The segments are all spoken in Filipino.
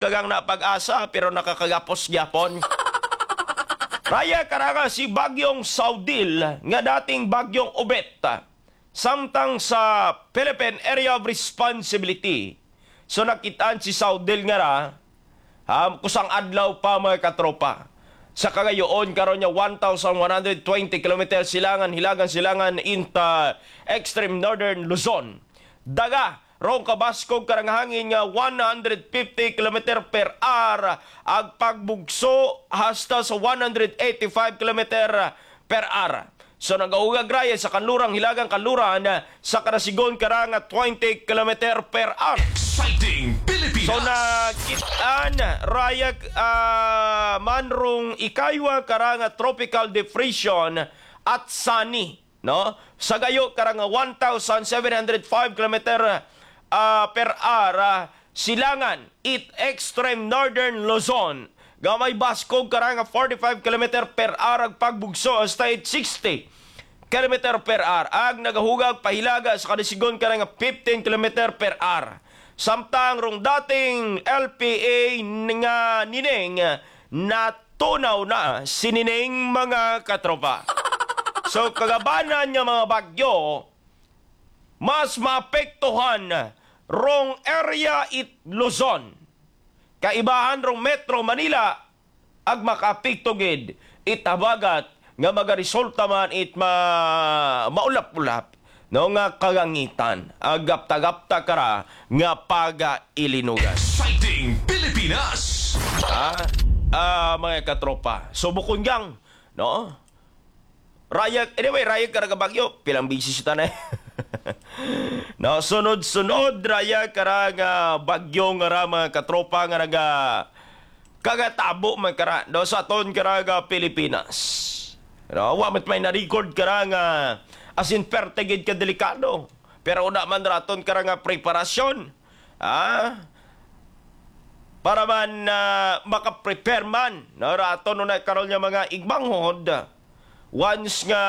kagang na pag-asa pero nakakagapos gyapon. Raya karanga si Bagyong Saudil nga dating Bagyong Obet samtang sa Philippine Area of Responsibility. So nakitaan si Saudil nga ra kusang adlaw pa mga katropa. Sa kagayoon karon niya 1,120 km hilagan-silangan inta extreme northern Luzon. Daga rong kabaskog karangahangin nga 150 km per hour ag pagbugso hasta sa 185 km per hour. So nagauga graya sa kanlurang hilagang kanluran sa Karasigon karang 20 km per hour. Exciting Pilipinas! So nakitaan raya manrong ikaywa karang tropical depression at sunny, no? Sa gayo karang 1,705 km per hour silangan it extreme northern Luzon. Gamay baskog karang 45 km per hour ag pagbugso hasta 60 km per hour. Ag nagahugag pahilaga sa Karasigon karang 15 km per hour. Samtang rong dating LPA nga nining natunaw na sinining mga katropa. So kagabanan nga mga bagyo mas maapektuhan rong area it Luzon. Kaibahan rong Metro Manila ag makapiktugid itabagat nga magaresulta man it maulap-ulap no nga kagangitan agapta-gapta kara nga paga-ilinugan. Exciting Pilipinas! Mga katropa. So bukod gang, no? Anyway, raya karaga bagyo, pilang bisis ita na no, sunod-sunod raya karaga bagyo nga ra mga katropa nga naga kagatabo man kara no sa aton karaga Pilipinas. No, wa met may na-record kara nga as in pertegid ka delikado. Pero una man raton kara nga preparasyon. Para man makaprepare man no raton na karon nga mga igmanghod once nga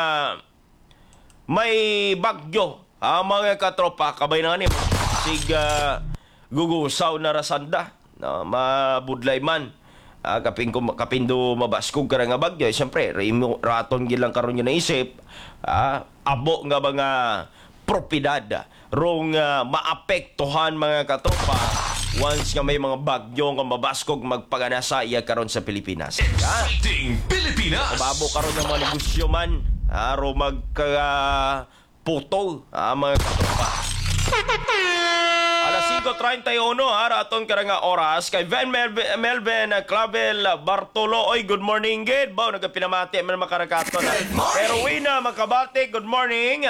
may bagyo mga katropa kabay na ni sig gugusaw na rasanda no mabudlay man kapindo mabaskog ka nga bagyo siyempre raton gilang karon nga naisip abo nga mga propiedad rong maapektuhan mga katropa once nga may mga bagyo nga mabaskog magpaganasa iya karon sa Pilipinas. Exciting Pilipinas! Mababo karon ng mga negosyo man aro magka-puto mga katropa. Alas 5:31 raton karanga oras kay Melvin Clavel Bartolo. Oy, good morning gid. Bao nagapinamati man makarakaton. Pero wina makabati, good morning.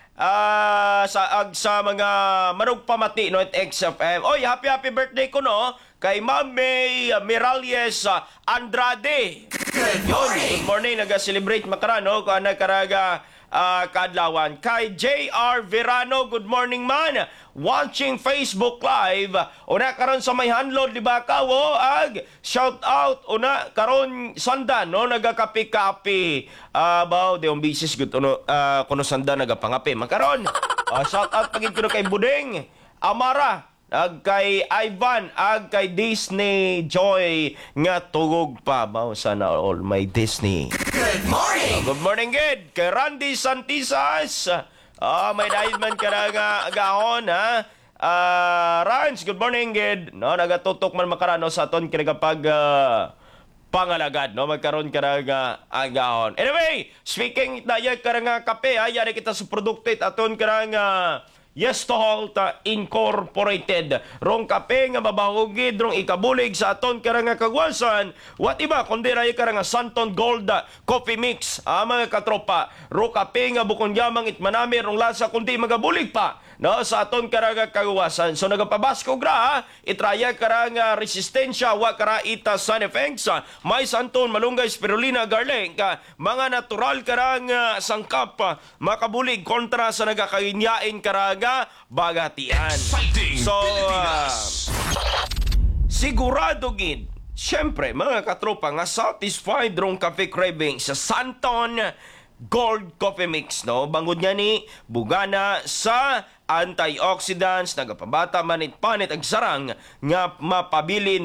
Sa mga manug pamati no at XFM. Oy, happy birthday ko no kay Ma'am May Miralles Andrade. Good morning, naga-celebrate makara no kana karaga kadlawan. Kay JR Verano, good morning man. Watching Facebook Live. Una karon sa may handlod di ba kawo ag shout out una karon sanda no nagakapi-kapi. Baw de bisis gud kuno sanda nagapangapi makaron. Shout out pagid kuno kay Budeng Amara. Ag kay Ivan, ag kay Disney Joy nga tugog pa baw sana all my Disney. Good morning! Good morning, good. Kay Randy Santisas. May dahil man ka nga agahon, ha? Rans, good morning, good. No, nagatutok man makarano sa aton kinagapag pangalagad, no? Magkaroon ka nga agahon. Anyway, speaking dayag ka nga kape, ha? Yari kita sa produkto aton ka nga Yestoholt Incorporated. Rong kape nga mabahugid rong ikabulig sa aton karanga kagwasan. What iba kundi ray karanga Santon Gold Coffee Mix. Mga katropa, ro kape nga bukon yamang itmanami rong lasa kundi magabulig pa no sa aton karanga kagwasan. So nagapabasko gra itraya karanga resistensya wa kara ita sun effects. May santon malunggay spirulina garlic mga natural karanga sangkap makabulig kontra sa nagakaginyain karanga bagatian. So, sigurado gid, syempre, mga katropa nga satisfied rong cafe craving sa Santon Gold Coffee Mix, no? Bangod nga ni, bugana sa antioxidants, nagapabata manit-panit ag sarang nga mapabilin